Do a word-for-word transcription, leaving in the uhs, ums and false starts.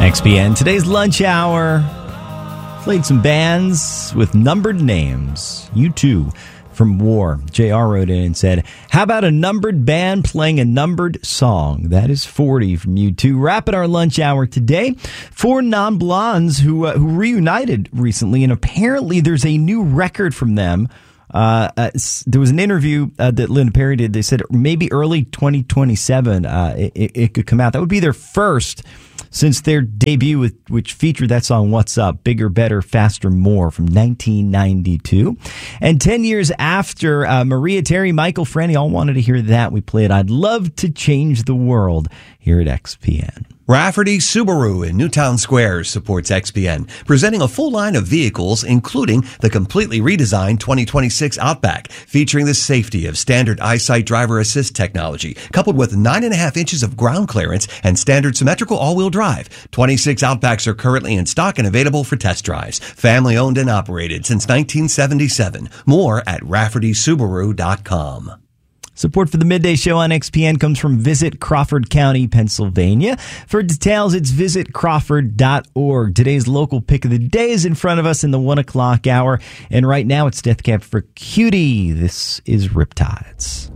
X P N, today's lunch hour. Played some bands with numbered names. U two from War. J R wrote in and said, how about a numbered band playing a numbered song? That is forty from U two. Wrapping our lunch hour today. Four non-blondes who, uh, who reunited recently, and apparently there's a new record from them. Uh, uh, there was an interview uh, that Linda Perry did. They said maybe early twenty twenty-seven uh, it, it could come out. That would be their first since their debut, with, which featured that song, What's Up? Bigger, Better, Faster, More from nineteen ninety-two. And ten years after, uh, Maria Terry, Michael Franti all wanted to hear that. We played I'd Love to Change the World here at X P N. Rafferty Subaru in Newtown Square supports X P N, presenting a full line of vehicles, including the completely redesigned twenty twenty-six Outback, featuring the safety of standard EyeSight driver assist technology, coupled with nine and a half inches of ground clearance and standard symmetrical all-wheel drive. twenty-six Outbacks are currently in stock and available for test drives. Family owned and operated since nineteen seventy-seven. More at Rafferty Subaru dot com. Support for the Midday Show on X P N comes from Visit Crawford County, Pennsylvania. For details, it's visit crawford dot org. Today's local pick of the day is in front of us in the one o'clock hour. And right now, it's Death Cab for Cutie. This is Riptides.